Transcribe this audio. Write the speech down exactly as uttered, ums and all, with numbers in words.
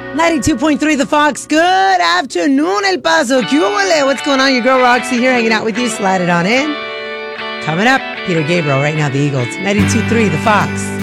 ninety-two point three The Fox. Good afternoon, El Paso. ¿Qué hubo? What's going on? Your girl Roxy here hanging out with you. Slide it on in. Coming up, Peter Gabriel right now, the Eagles. ninety-two point three The Fox.